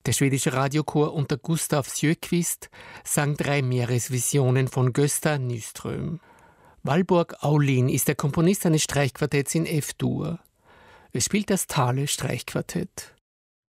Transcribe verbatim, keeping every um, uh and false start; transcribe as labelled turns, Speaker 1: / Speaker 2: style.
Speaker 1: Der schwedische Radiochor unter Gustav Sjökvist sang drei Meeresvisionen von Gösta Nyström. Valborg Aulin ist der Komponist eines Streichquartetts in F-Dur. Es spielt das Thale Streichquartett.